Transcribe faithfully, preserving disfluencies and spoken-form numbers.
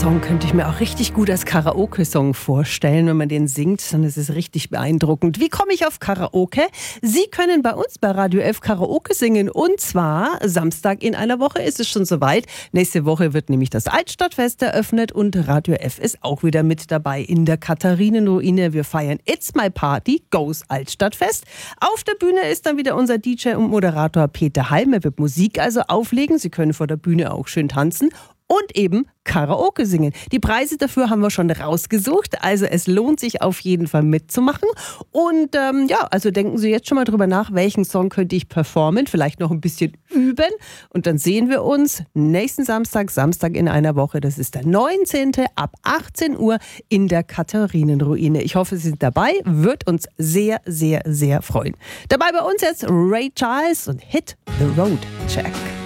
Song könnte ich mir auch richtig gut als Karaoke-Song vorstellen, wenn man den singt, dann ist es richtig beeindruckend. Wie komme ich auf Karaoke? Sie können bei uns bei Radio F Karaoke singen und zwar Samstag in einer Woche ist es schon soweit. Nächste Woche wird nämlich das Altstadtfest eröffnet und Radio F ist auch wieder mit dabei in der Katharinenruine. Wir feiern It's My Party, Goes Altstadtfest. Auf der Bühne ist dann wieder unser D J und Moderator Peter Halm. Er wird Musik also auflegen. Sie können vor der Bühne auch schön tanzen. Und eben Karaoke singen. Die Preise dafür haben wir schon rausgesucht. Also es lohnt sich auf jeden Fall mitzumachen. Und ähm, ja, also denken Sie jetzt schon mal drüber nach, welchen Song könnte ich performen. Vielleicht noch ein bisschen üben. Und dann sehen wir uns nächsten Samstag, Samstag in einer Woche. Das ist der neunzehnte ab achtzehn Uhr in der Katharinenruine. Ich hoffe, Sie sind dabei. Wird uns sehr, sehr, sehr freuen. Dabei bei uns jetzt Ray Charles und Hit the Road Check.